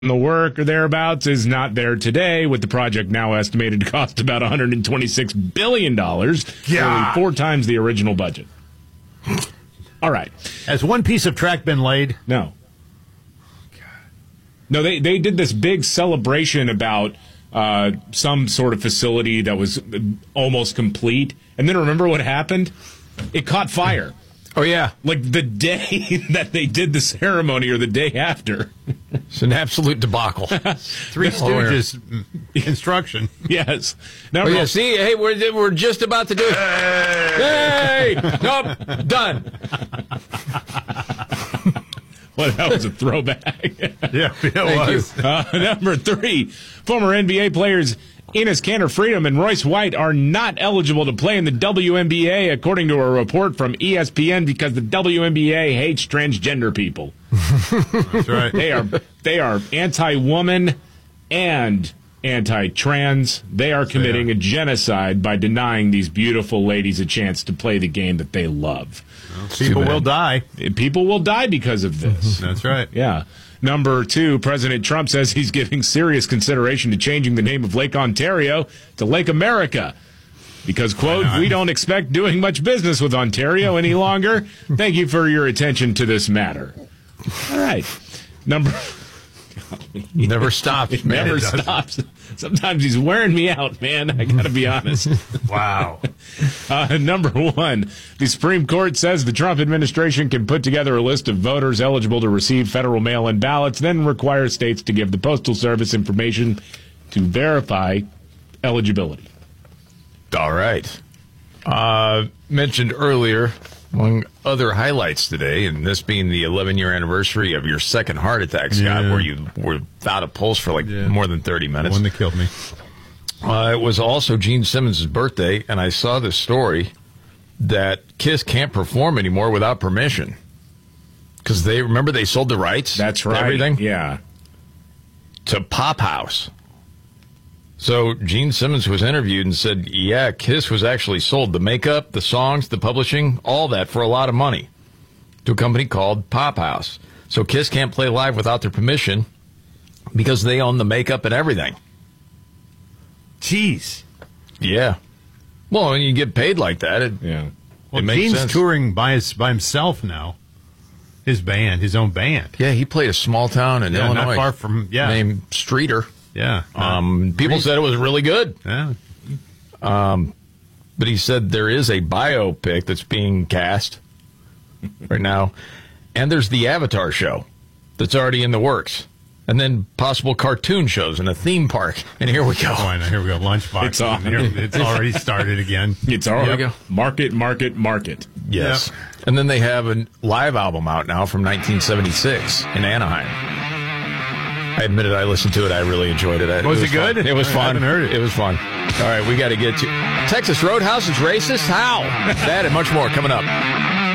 the work or thereabouts is not there today, with the project now estimated to cost about $126 billion, nearly 4 times the original budget. All right. Has one piece of track been laid? No. No, they did this big celebration about some sort of facility that was almost complete. And then remember what happened? It caught fire. Oh, yeah. Like the day that they did the ceremony or the day after. It's an absolute debacle. Three Stooges construction. Yes. Now, see, hey, we're just about to do it. Hey! Nope, done. Well, that was a throwback. Yeah, it was. Number 3, former NBA players Enes Kanter Freedom and Royce White are not eligible to play in the WNBA, according to a report from ESPN, because the WNBA hates transgender people. That's right. They are anti-woman and anti-trans. They are committing a genocide by denying these beautiful ladies a chance to play the game that they love. Well, people will die. People will die because of this. That's right. Yeah. Number 2, President Trump says he's giving serious consideration to changing the name of Lake Ontario to Lake America because, quote, we don't expect doing much business with Ontario any longer. Thank you for your attention to this matter. All right. Never stops, man. Never stops. Sometimes he's wearing me out, man. I got to be honest. Wow. Number 1, the Supreme Court says the Trump administration can put together a list of voters eligible to receive federal mail-in ballots, then require states to give the Postal Service information to verify eligibility. All right. Mentioned earlier, among other highlights today, and this being the 11-year anniversary of your second heart attack, Scott, where you were without a pulse for more than 30 minutes. The one that killed me. It was also Gene Simmons' birthday, and I saw this story that KISS can't perform anymore without permission. Because they sold the rights? That's right. Everything? Yeah. To Pop House. So Gene Simmons was interviewed and said, yeah, KISS was actually sold. The makeup, the songs, the publishing, all that for a lot of money to a company called Pop House. So KISS can't play live without their permission because they own the makeup and everything. Jeez. Yeah. Well, when you get paid like that, it makes Gene's sense. touring by himself now. His band, his own band. Yeah, he played a small town in Illinois. Not far from, named Streeter. Yeah. People said it was really good. Yeah. But he said there is a biopic that's being cast right now. And there's the Avatar show that's already in the works. And then possible cartoon shows in a theme park. And here we go. Oh, here we go. Lunchbox. It's on. It's already started again. It's already. Here we go. Market. Yes. Yep. And then they have a live album out now from 1976 in Anaheim. I admit it, I listened to it. I really enjoyed it. Was it good? Fun. It was fun. I haven't heard it. It was fun. All right, we got to get to Texas Roadhouse is racist? How? That and much more coming up.